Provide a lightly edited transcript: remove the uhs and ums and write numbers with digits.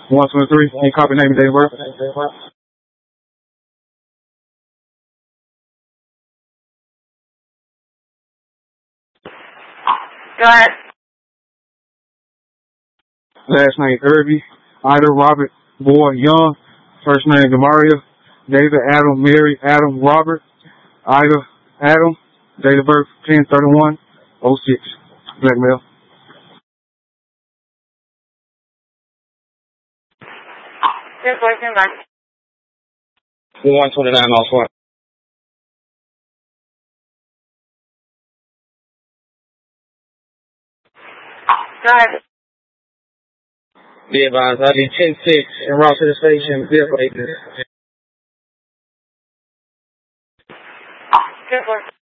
123. Any copy, name, and date of birth? Go ahead. Last name Irby, Ida Robert Boy Young. First name Demaria, David Adam Mary Adam Robert, Ida Adam. Date of birth 10/31/06. Black male. Just waiting back. 129 off one. Go ahead. Be advised, I'll be 10-6 en route to the station. Vehicle 8. Just waiting.